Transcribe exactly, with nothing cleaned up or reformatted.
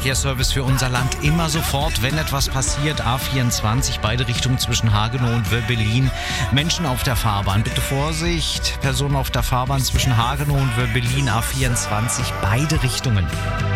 Verkehrsservice für unser Land immer sofort, wenn etwas passiert. A vierundzwanzig, beide Richtungen zwischen Hagenow und Wöbbelin. Menschen auf der Fahrbahn, bitte Vorsicht. Personen auf der Fahrbahn zwischen Hagenow und Wöbbelin, A vierundzwanzig, beide Richtungen.